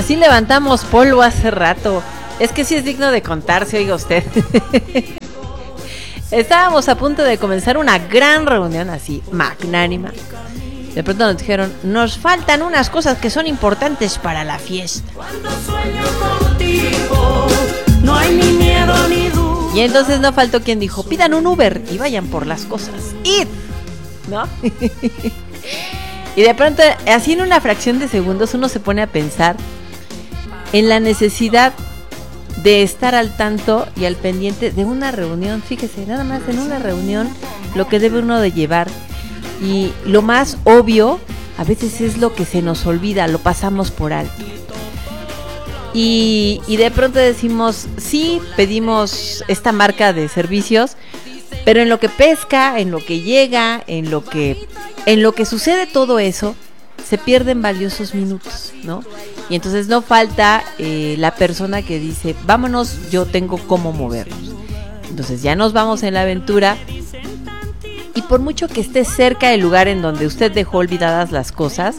sí levantamos polvo hace rato. Es que sí es digno de contarse, oiga usted. Estábamos a punto de comenzar una gran reunión así, magnánima. De pronto nos dijeron, nos faltan unas cosas que son importantes para la fiesta. Cuando sueño contigo, no hay ni miedo ni duda. Y entonces no faltó quien dijo, pidan un Uber y vayan por las cosas. ¡Id! ¿No? Y de pronto, así en una fracción de segundos, uno se pone a pensar en la necesidad de estar al tanto y al pendiente de una reunión. Fíjese, nada más en una reunión lo que debe uno de llevar. Y lo más obvio a veces es lo que se nos olvida, lo pasamos por alto. Y de pronto decimos, sí, pedimos esta marca de servicios, pero en lo que pesca, en lo que llega, en lo que sucede todo eso, se pierden valiosos minutos, ¿no? Y entonces no falta la persona que dice, vámonos, yo tengo cómo movernos. Entonces ya nos vamos en la aventura. Y por mucho que esté cerca del lugar en donde usted dejó olvidadas las cosas,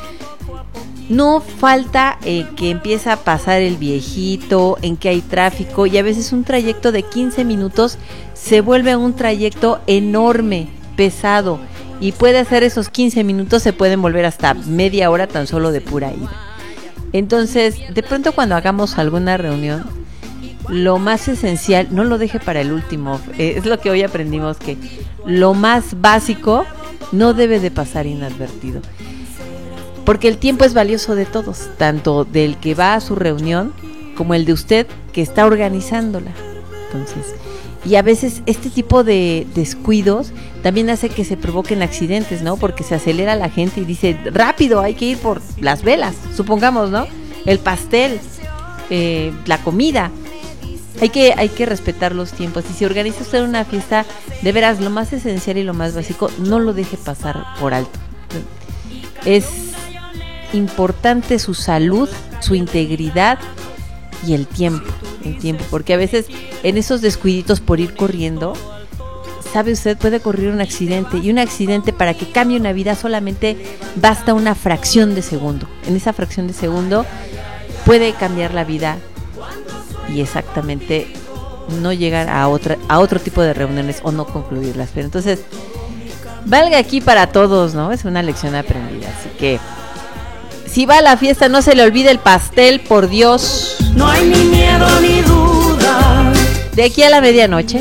no falta que empieza a pasar el viejito, en que hay tráfico, y a veces un trayecto de 15 minutos se vuelve un trayecto enorme, pesado, y puede hacer esos 15 minutos, se pueden volver hasta media hora tan solo de pura ida. Entonces, de pronto cuando hagamos alguna reunión, lo más esencial, no lo deje para el último. Es lo que hoy aprendimos, que lo más básico no debe de pasar inadvertido. Porque el tiempo es valioso de todos, tanto del que va a su reunión como el de usted que está organizándola. Entonces, y a veces este tipo de descuidos también hace que se provoquen accidentes, ¿no? Porque se acelera la gente y dice, rápido, hay que ir por las velas, supongamos, ¿no? El pastel, la comida. Hay que respetar los tiempos. Y si organiza usted una fiesta, de veras, lo más esencial y lo más básico, no lo deje pasar por alto. Es importante su salud, su integridad y el tiempo, porque a veces en esos descuiditos por ir corriendo, sabe usted, puede ocurrir un accidente, y un accidente, para que cambie una vida, solamente basta una fracción de segundo. En esa fracción de segundo puede cambiar la vida y exactamente no llegar a otro tipo de reuniones o no concluirlas. Pero entonces, valga aquí para todos, ¿no? Es una lección aprendida. Así que, si va a la fiesta, no se le olvide el pastel, por Dios. No hay ni miedo ni duda. De aquí a la medianoche.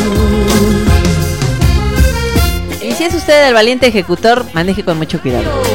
Y si es usted el valiente ejecutor, maneje con mucho cuidado.